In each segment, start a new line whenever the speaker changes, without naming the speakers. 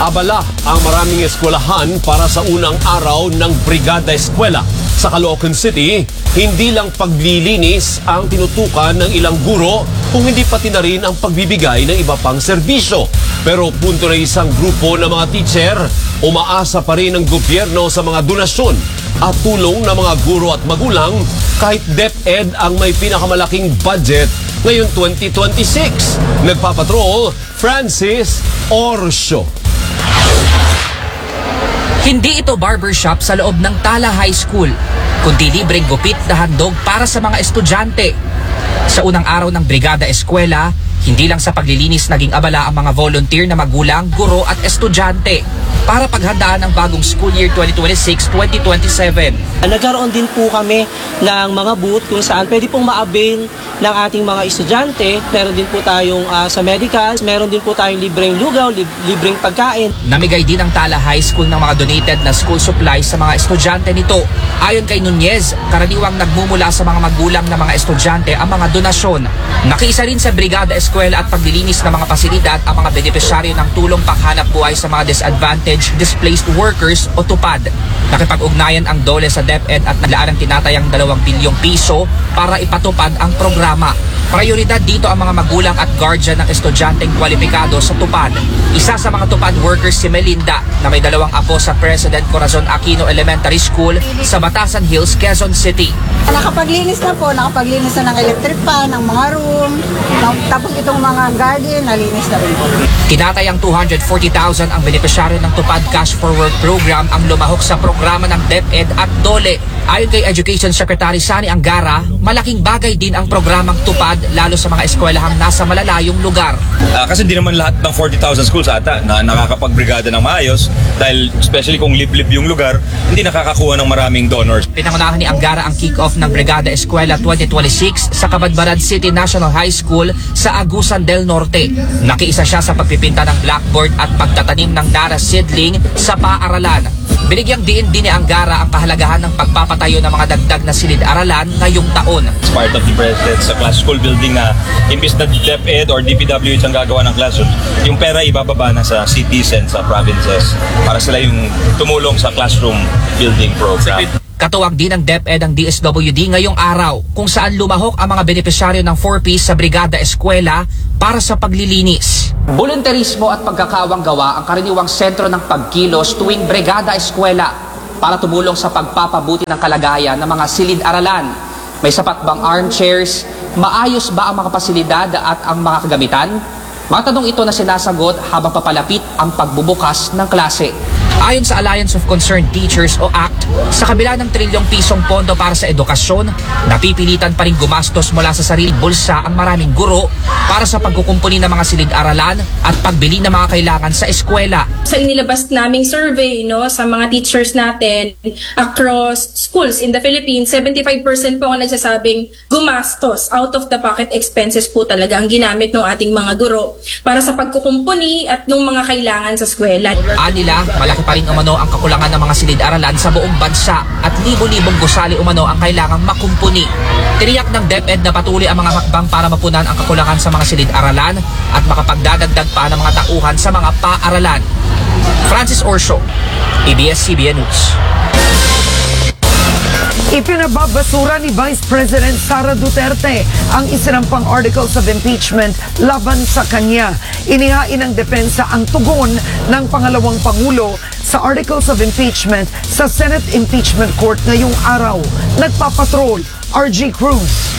Abala ang maraming eskwelahan para sa unang araw ng Brigada Eskwela. Sa Caloocan City, hindi lang paglilinis ang tinutukan ng ilang guro kung hindi pati na rin ang pagbibigay ng iba pang serbisyo. Pero punto na isang grupo ng mga teacher, umaasa pa rin ang gobyerno sa mga donasyon at tulong ng mga guro at magulang kahit DepEd ang may pinakamalaking budget ngayon 2026. Nagpapatrol, Francis Orsio.
Hindi ito barbershop sa loob ng Tala High School, kundi libreng gupit na handog para sa mga estudyante. Sa unang araw ng Brigada Eskwela, hindi lang sa paglilinis naging abala ang mga volunteer na magulang, guro at estudyante para paghandaan ang bagong school year 2026-2027.
Nagkaroon din po kami ng mga booth kung saan pwede pong ma-avail ng ating mga estudyante. Meron din po tayong sa medicals, meron din po tayong libreng lugaw, libreng pagkain.
Namigay din ang Tala High School ng mga donated na school supplies sa mga estudyante nito. Ayon kay Nunez, karaniwang nagmumula sa mga magulang ng mga estudyante ang mga donasyon. Nakiisa rin sa Brigada Eskwela at paglilinis ng mga pasilidad ang mga benepisyaryo ng tulong panghanap buhay sa mga disadvantaged displaced workers o TUPAD. Nakipag-ugnayan ang DOLE sa DepEd at naglaan ng tinatayang 2 bilyong piso para ipatupad ang programa. Prioridad dito ang mga magulang at guardian ng estudyanteng kwalipikado sa TUPAD. Isa sa mga TUPAD workers si Melinda na may 2 apo sa President Corazon Aquino Elementary School sa Batasan Hills, Quezon City.
Nakapaglinis na po, nakapaglinis na ng electric fan, ng mga room, tapos itong mga garden, nalinis na rin po.
Tinatayang 240,000 ang benepisyaryo ng TUPAD Cash for Work program ang lumahok sa programa ng DepEd at DOLE. Ayon kay Education Secretary Sani Angara, malaking bagay din ang programang TUPAD lalo sa mga eskwelahang nasa malalayong lugar.
Kasi hindi naman lahat ng 40,000 schools ata na nakakapagbrigada ng maayos dahil especially kung liblib yung lugar, hindi nakakakuha ng maraming donors.
Pinangunahan ni Angara ang kick-off ng Brigada Eskwela 2026 sa Cabadbaran City National High School sa Agusan del Norte. Nakiisa siya sa pagpipinta ng blackboard at pagtatanim ng Nara seedling sa paaralan. Binigyang diin din ni Angara ang kahalagahan ng pagpapatayo ng mga dagdag na silid-aralan ngayong taon.
It's part of the president sa class school building na imbis na DepEd or DPWH ang gagawa ng classroom, yung pera ibababa na sa cities and sa provinces para sila yung tumulong sa classroom building program.
Katuwag din ng DepEd ang DSWD ngayong araw kung saan lumahok ang mga benepisyaryo ng 4Ps sa Brigada Eskwela para sa paglilinis. Volunteerismo at pagkakawang-gawa ang karaniwang sentro ng pagkilos tuwing Brigada Eskwela para tumulong sa pagpapabuti ng kalagayan ng mga silid-aralan. May sapat bang armchairs? Maayos ba ang mga pasilidad at ang mga kagamitan? Mga tanong ito na sinasagot habang papalapit ang pagbubukas ng klase. Ayon sa Alliance of Concerned Teachers o ACT, sa kabila ng trilyong pisong pondo para sa edukasyon, napipilitan pa rin gumastos mula sa sariling bulsa ang maraming guro para sa pagkukumpuni ng mga silid-aralan at pagbili ng mga kailangan sa eskwela.
Sa inilabas naming survey sa mga teachers natin across schools in the Philippines, 75% po ang nagsasabing gumastos, out of the pocket expenses po talaga ang ginamit ng ating mga guro para sa pagkukumpuni at ng mga kailangan sa eskwela.
Anila, malaki pa rin umano ang kakulangan ng mga silid-aralan sa buong bansa at libo-libong gusali umano ang kailangang makumpuni. Tiniyak ng DepEd na patuloy ang mga hakbang para mapunan ang kakulangan sa mga silid-aralan at makapagdadagdag pa ng mga tauhan sa mga paaralan. Francis Orsio, ABS-CBN News.
Ipinababasura ni Vice President Sara Duterte ang isinampang articles of impeachment laban sa kanya. Inihain ng depensa ang tugon ng pangalawang Pangulo sa articles of impeachment sa Senate Impeachment Court ngayong araw. Nagpapatrol, RG Cruz.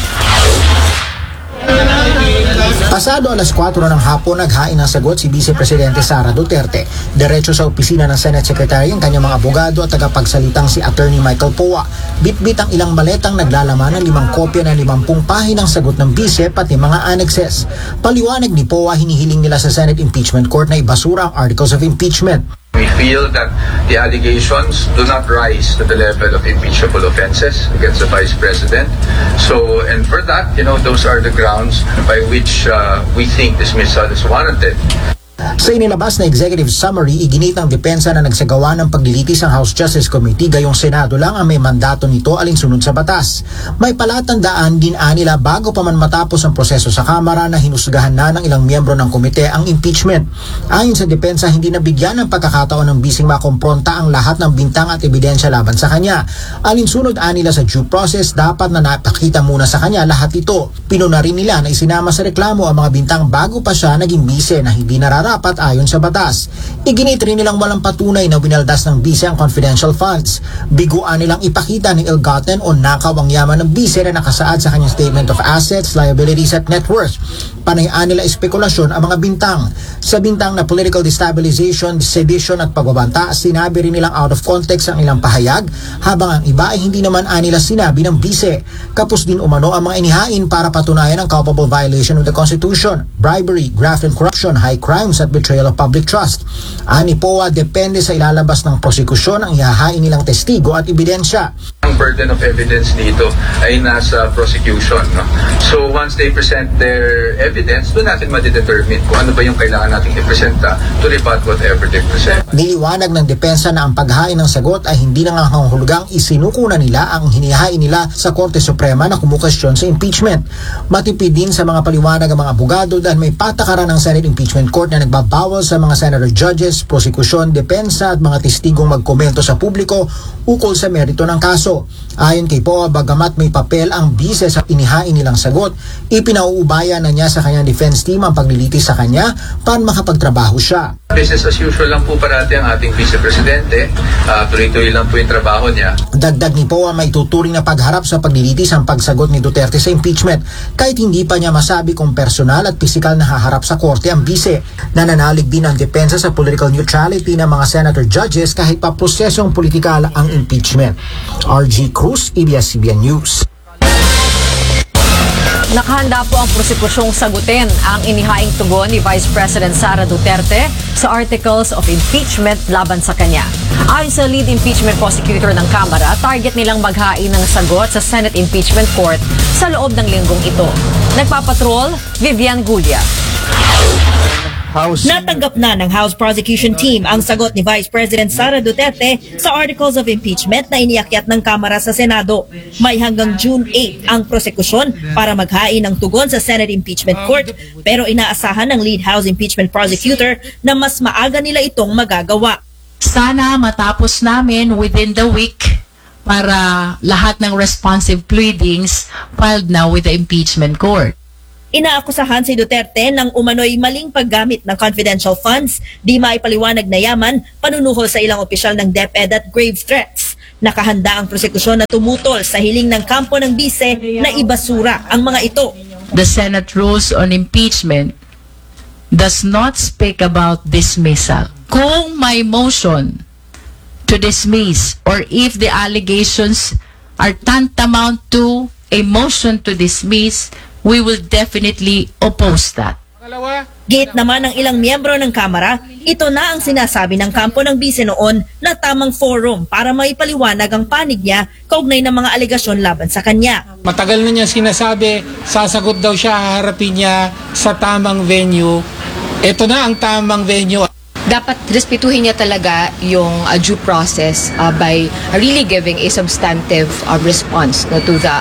Pasado alas 4 ng hapon, naghain ng sagot si Vice Presidente Sara Duterte. Diretso sa opisina ng Senate Secretary ang kanyang mga abogado at tagapagsalitang si Attorney Michael Poa. Bitbit ang ilang maletang naglalaman ng 5 kopya ng 50 pahinang sagot ng Vice pati mga annexes. Paliwanag ni Poa, hinihiling nila sa Senate Impeachment Court na ibasura ang articles of impeachment.
We feel that the allegations do not rise to the level of impeachable offenses against the Vice President. So, and for that, those are the grounds by which we think dismissal is warranted.
Sa Sa inilabas na executive summary, iginit ng depensa na nagsagawa ng paglilitis ang House Justice Committee, gayong Senado lang ang may mandato nito alinsunod sa batas. May palatandaan din nila bago pa man matapos ang proseso sa Kamara na hinusgahan na ng ilang miyembro ng komite ang impeachment. Ayon sa depensa, hindi nabigyan ng pagkakataon ng bising makompronta ang lahat ng bintang at ebidensya laban sa kanya. Alinsunod nila sa due process, dapat na napakita muna sa kanya lahat ito. Pinuna rin nila na isinama sa reklamo ang mga bintang bago pa siya naging bise na hindi nararapat ayon sa batas. Iginit rin nilang walang patunay na winaldas ng bise ang confidential funds. Biguan nilang ipakita ng ill-gotten o nakaw ang yaman ng bise na nakasaad sa kanyang statement of assets, liabilities at net worth. Panayaan nila espekulasyon ang mga bintang. Sa bintang na political destabilization, sedition at pagbabanta, sinabi rin nilang out of context ang ilang pahayag, habang ang iba ay hindi naman nila sinabi ng bise. Kapos din umano ang mga inihain para patunayan ang culpable violation of the Constitution, bribery, graft and corruption, high crimes at betrayal of public trust. Ani POA, depende sa ilalabas ng prosekusyon ang ihahain nilang testigo at ebidensya.
Ang burden of evidence dito ay nasa prosecution. No? So once they present their evidence, doon natin ma-determine kung ano ba yung kailangan nating ipresenta to rebut whatever they present.
Niliwanag ng depensa na ang paghain ng sagot ay hindi nangangahulugang isinuko na nila ang hinihain nila sa Korte Suprema na kumukestyon sa impeachment. Matipid din sa mga paliwanag ang mga abogado dahil may patakaran ng Senate Impeachment Court na nagbabawal sa mga senator judges, prosekusyon, depensa at mga testigong magkomento sa publiko ukol sa merito ng kaso. Ayon kay POA, bagamat may papel ang bise sa inihain nilang sagot, ipinauubaya na niya sa kanyang defense team ang paglilitis sa kanya para makapagtrabaho siya.
Business as usual lang po parati ang ating Vice Presidente. Tuloy-tuloy lang po yung trabaho niya. Dagdag
ni POA, may tuturing na pagharap sa paglilitis ang pagsagot ni Duterte sa impeachment kahit hindi pa niya masabi kung personal at pisikal na haharap sa korte ang bise. Nananalig din ang depensa sa political neutrality ng mga senator judges kahit pa prosesong politikal ang impeachment. RG Cruz, ABS-CBN News.
Nakahanda po ang prosekusyong sagutin ang inihaing tugon ni Vice President Sara Duterte sa articles of impeachment laban sa kanya. Ayon sa lead impeachment prosecutor ng Kamara, target nilang maghain ng sagot sa Senate Impeachment Court sa loob ng linggong ito. Nagpapatrol, Vivian Gulia.
Natanggap na ng House Prosecution Team ang sagot ni Vice President Sara Duterte sa articles of impeachment na iniakyat ng Kamara sa Senado. May hanggang June 8 ang prosekusyon para maghain ng tugon sa Senate Impeachment Court, pero inaasahan ng lead House Impeachment Prosecutor na mas maaga nila itong magagawa.
Sana matapos namin within the week para lahat ng responsive pleadings filed now with the impeachment court.
Inaakusahan si Duterte ng umano'y maling paggamit ng confidential funds, di maipaliwanag na yaman, panunuhol sa ilang opisyal ng DepEd at grave threats. Nakahanda ang prosekusyon na tumutol sa hiling ng kampo ng bise na ibasura ang mga ito.
The Senate rules on impeachment does not speak about dismissal. Kung may motion to dismiss or if the allegations are tantamount to a motion to dismiss, we will definitely oppose that.
Gate naman ng ilang miyembro ng Kamara, ito na ang sinasabi ng kampo ng bise noon na tamang forum para maipaliwanag ang panig niya kaugnay ng mga alegasyon laban sa kanya.
Matagal na niya sinasabi, sasagot daw siya, haharapin niya sa tamang venue. Ito na ang tamang venue.
Dapat respetuhin niya talaga yung due process by really giving a substantive response to the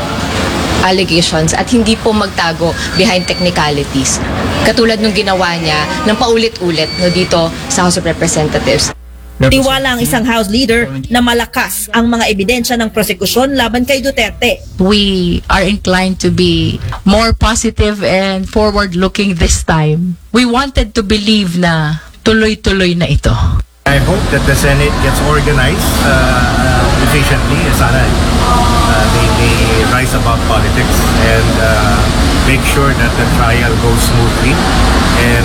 allegations at hindi po magtago behind technicalities. Katulad nung ginawa niya ng paulit-ulit dito sa House of Representatives.
Tiwala ang isang House leader na malakas ang mga ebidensya ng prosekusyon laban kay Duterte.
We are inclined to be more positive and forward-looking this time. We wanted to believe na tuloy-tuloy na ito.
I hope that the Senate gets organized efficiently. Sana they rise above politics and make sure that the trial goes smoothly and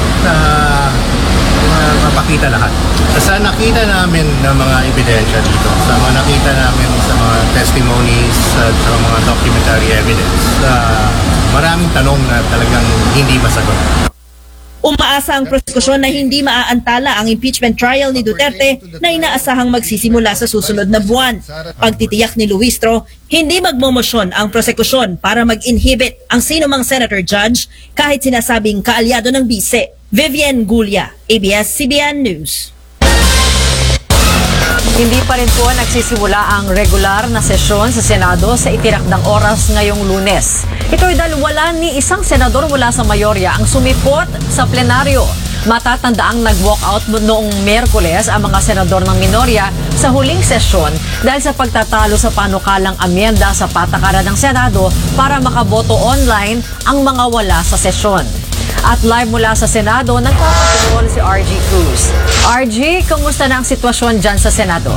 mapakita lahat. Sa nakita namin ng mga ebidensya dito, sa mga nakita namin sa mga testimonies at sa mga documentary evidence, maraming tanong na talagang hindi masagot.
Umaasa ang prosekusyon na hindi maaantala ang impeachment trial ni Duterte na inaasahang magsisimula sa susunod na buwan. Pagtitiyak ni Luistro, hindi magmomosyon ang prosekusyon para mag-inhibit ang sinumang senator judge kahit sinasabing kaalyado ng bise. Vivian Gulia, ABS-CBN News.
Hindi pa rin po nagsisimula ang regular na sesyon sa Senado sa itinakdang oras ngayong Lunes. Ito'y dahil wala ni isang senador mula sa mayorya ang sumipot sa plenaryo. Matatandaang nag-walkout noong Miyerkules ang mga senador ng minorya sa huling sesyon dahil sa pagtatalo sa panukalang amyenda sa patakaran ng Senado para makaboto online ang mga wala sa sesyon. At live mula sa Senado, nagpapatrol si RG Cruz. RG, kumusta na ang sitwasyon dyan sa Senado?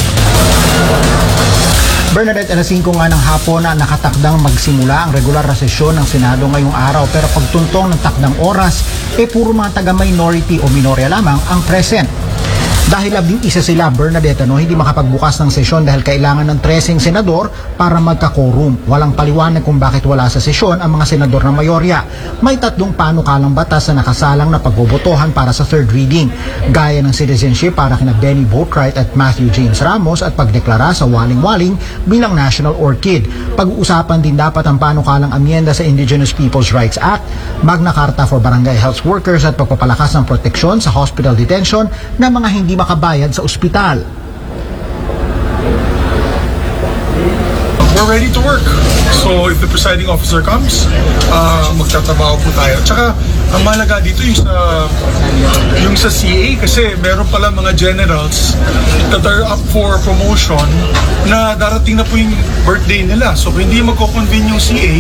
Bernadette, alas 5 nga ng hapon na nakatakdang magsimula ang regular na sesyon ng Senado ngayong araw. Pero pagtuntong ng takdang oras, puro mga taga-minority o minorya lamang ang present. Dahil labing isa sila, Bernadette, hindi makapagbukas ng sesyon dahil kailangan ng 13 senador para magka-quorum. Walang paliwanag kung bakit wala sa sesyon ang mga senador ng mayorya. May 3 panukalang batas na nakasalang na pagbobotohan para sa third reading, gaya ng citizenship para kina Benny Boatwright at Matthew James Ramos at pagdeklara sa waling-waling bilang National Orchid. Pag-uusapan din dapat ang panukalang amyenda sa Indigenous Peoples' Rights Act, Magna Carta for Barangay Health Workers at pagpapalakas ng proteksyon sa hospital detention ng mga hindi makabayad sa ospital.
We're ready to work. So if the presiding officer comes, magtatrabaho po tayo. Tsaka ang mahalaga dito yung sa CA kasi meron pala mga generals that are up for promotion na darating na po yung birthday nila. So kung hindi magko-convene yung CA,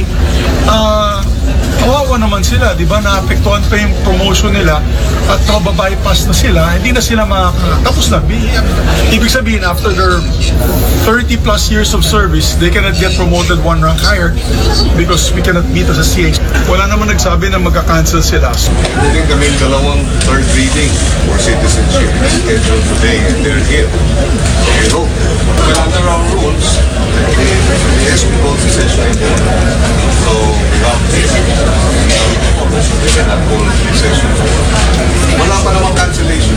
kawawa naman sila, di ba? Naapektuhan pa yung promotion nila at mababypass na sila, hindi na sila tapos na. Ibig sabihin, after their 30 plus years of service, they cannot get promoted 1 rank higher because we cannot meet as a CA. Wala naman nagsabi na magka-cancel sila.
Hindi kami dalawang third reading for citizenship scheduled today and they're here. So we hope. But under our rules, the SB holds the session in there. So we have this. They cannot hold the session. Wala pa namang cancellation.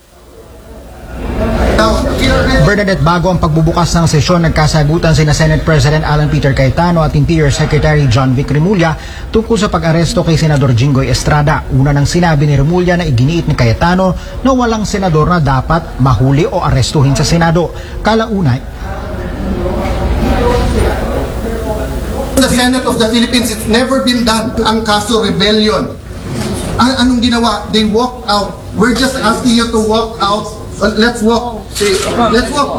Bernadette, bago ang pagbubukas ng sesyon, nagkasagutan sina Senate President Alan Peter Cayetano at Interior Secretary John Vic Remulla tungkol sa pag-aresto kay Senador Jinggoy Estrada. Una nang sinabi ni Remulla na iginiit ni Cayetano na walang senador na dapat mahuli o arestuhin sa Senado. Kalaunay,
the Senate of the Philippines, it's never been done. Ang kaso rebellion. Anong ginawa? They walked out. We're just asking you to walk out. Let's walk. Let's walk.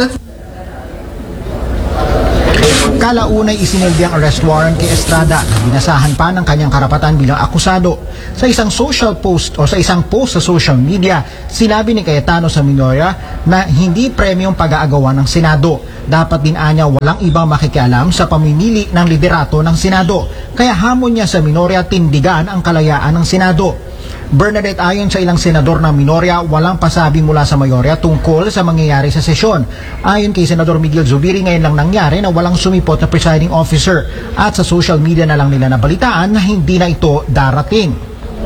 kalaunay isinilbi ang arrest warrant kay Estrada na binasahan pa ng kanyang karapatan bilang akusado. Sa isang post sa social media, sinabi ni Cayetano sa minorya na hindi premyong pag-aagawan ng Senado. Dapat din anya walang ibang makikialam sa pamimili ng liderato ng Senado. Kaya hamon niya sa minorya tindigan ang kalayaan ng Senado. Bernadette, ayon sa ilang senador ng minorya, walang pasabi mula sa mayorya tungkol sa mangyayari sa sesyon. Ayon kay Senador Miguel Zubiri, ngayon lang nangyari na walang sumipot na presiding officer at sa social media na lang nila nabalitaan na hindi na ito darating.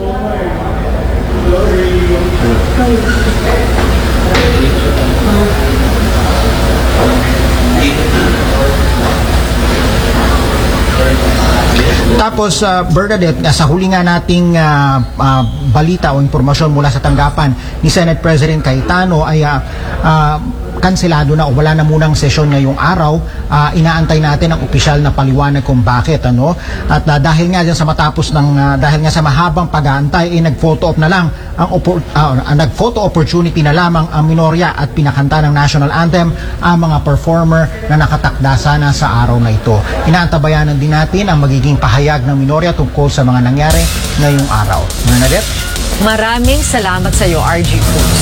Tapos Bernadette, sa huli nga nating balita o impormasyon mula sa tanggapan ni Senate President Cayetano ay kanselado na o wala na munang sesyon ngayong araw. Inaantay natin ang opisyal na paliwanag kung bakit, ano. At dahil nga dyan sa matapos ng dahil nga sa mahabang pag-aantay ay nag-photo op na lang nag-photo opportunity na lamang ang minorya at pinakanta ng national anthem ang mga performer na nakatakda sana sa araw na ito. Inaantabayanan din natin ang magiging pahayag ng minorya tungkol sa mga nangyari ngayong araw. Bernadette?
Maraming salamat sa iyo, RG Cruz.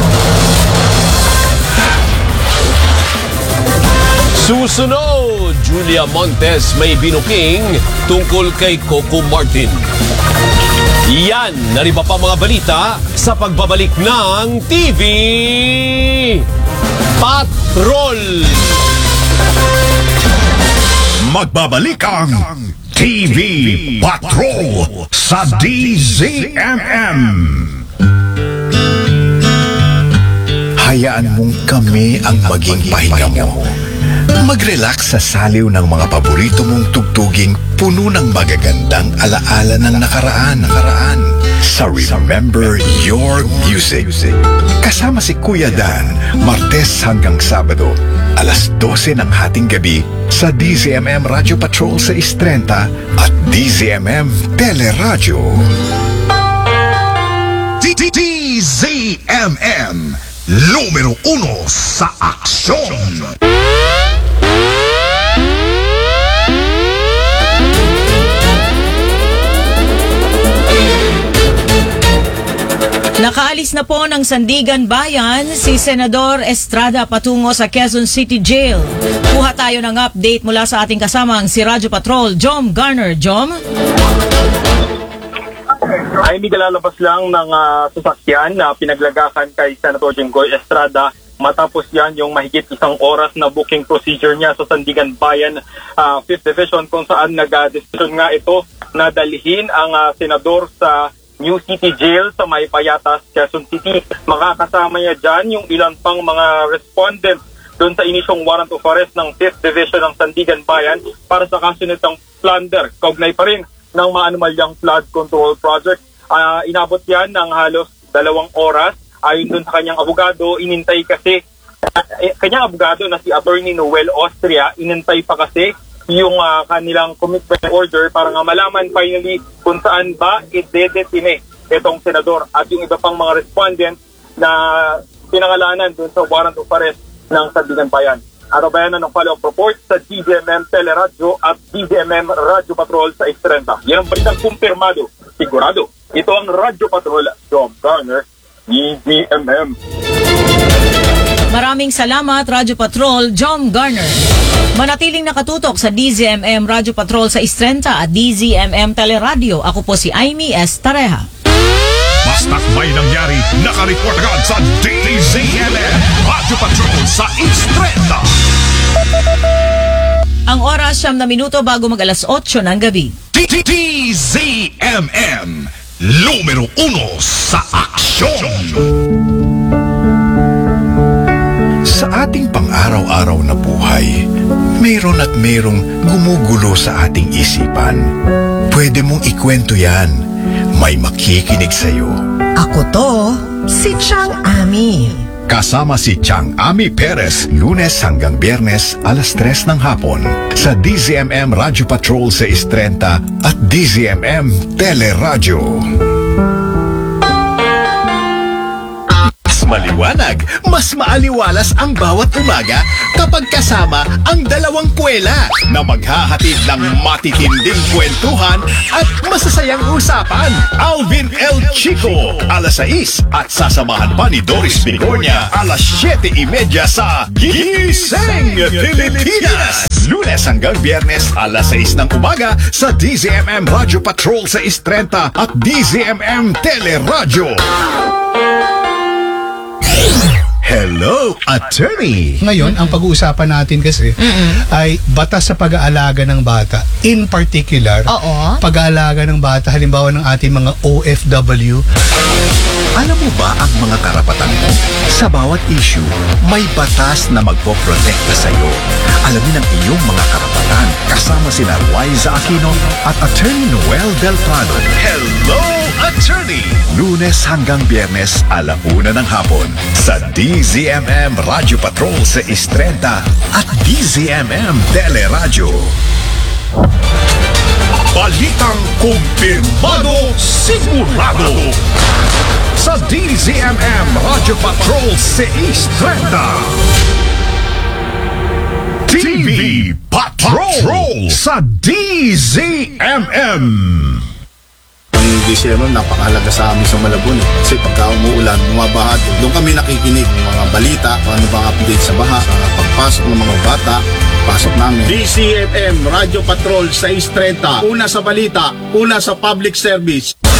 Susunod, Julia Montes may binuking tungkol kay Coco Martin. Yan, nariba pa mga balita sa pagbabalik ng TV Patrol.
Magbabalik ang TV Patrol sa DZMM. Hayaan mong kami ang maging pahinga mo. Mag-relax sa saliw ng mga paborito mong tugtuging puno ng magagandang alaala ng nakaraan. Sa Remember Your Music. Kasama si Kuya Dan, Martes hanggang Sabado, alas 12 ng hating gabi sa DZMM Radio Patrol sa Istrenta at DZMM Teleradyo. DZMM, numero 1 sa aksyon.
Nakaalis na po ng Sandigan Bayan si Senador Estrada patungo sa Quezon City Jail. Kuha tayo ng update mula sa ating kasamang si Radyo Patrol, Jom Garner. Jom?
Ay, may lalabas lang ng sasakyan na pinaglagakan kay Senator Jinggoy Estrada. Matapos yan yung mahigit 1 oras na booking procedure niya sa Sandigan Bayan 5th Division, kung saan nag-decision nga ito na dalhin ang senador sa New City Jail sa May Payatas, Quezon City. Makakasama niya dyan yung ilan pang mga respondents doon sa inisyong warrant of arrest ng 5th Division ng Sandigan Bayan para sa kaso nitong plunder. Kaugnay pa rin ng maanumalyang flood control project. Inabot yan ng halos 2 oras. Ayon doon sa kanyang abogado, inintay kasi kanyang abogado na si Attorney Noel Austria, inintay pa kasi yung kanilang commitment order para nga malaman finally kung saan ba i-detine itong senador at yung iba pang mga respondent na pinangalanan dun sa warrant of arrest ng Sandigan Bayan. Arabayan ng follow-up report sa DZMM Teleradyo at DZMM Radio Patrol sa Istrenta. Yan ang balitang kumpirmado, sigurado. Ito ang Radio Patrol, Jom Garner, DZMM.
Maraming salamat, Radyo Patrol, Jom Garner. Manatiling nakatutok sa DZMM Radio Patrol sa Istrenta at DZMM Teleradyo. Ako po si Aimee S. Tareja.
Basta't may nangyari, nakareport agad sa DZMM Radio Patrol sa Istrenta.
Ang oras 9 na minuto bago mag alas 8 ng gabi.
DZMM, numero 1 sa aksyon. Sa ating pang-araw-araw na buhay, mayroon at mayroong gumugulo sa ating isipan. Pwede mong ikwento yan. May makikinig sa'yo.
Ako to, si Chang Ami.
Kasama si Chang Ami Perez, Lunes hanggang Biyernes, alas 3 ng hapon, sa DZMM Radio Patrol sa Istrenta at DZMM Teleradyo. Maliwanag, mas maaliwalas ang bawat umaga kapag kasama ang dalawang kwela na maghahatid ng matitinding kwentuhan at masasayang usapan. Alvin L. Chico, alas 6 at sasamahan pa ni Doris Bigornia, alas 7:30 sa Gising Pilipinas. Lunes hanggang Biyernes, alas 6 ng umaga sa DZMM Radio Patrol sa Istrenta at DZMM Teleradyo. Hello, Attorney!
Ngayon, ang pag-uusapan natin kasi ay batas sa pag-aalaga ng bata. In particular, pag-aalaga ng bata, halimbawa ng ating mga OFW.
Alam mo ba ang mga karapatan mo? Sa bawat issue, may batas na magpoprotekta sa iyo. Alamin ang iyong mga karapatan kasama sina Liza Aquino at Attorney Noel Del Prado. Hello, Attorney! Lunes hanggang Biyernes, 1:00 ng hapon sa DZMM Radio Patrol sa Istrenta at DZMM Teleradyo. Balitang kumpirmado, sigurado sa DZMM Radio Patrol sa Istrenta. TV Patrol sa DZMM.
Ang DZMM napakahalaga sa amin sa Malabon kasi pagka umuulan, bumabaha, doon kami nakikinig ng mga balita, ano bang update sa baha, pagpasok ng mga bata, pasok namin. DZMM Radio Patrol sa Istrenta, una sa balita, una sa public service.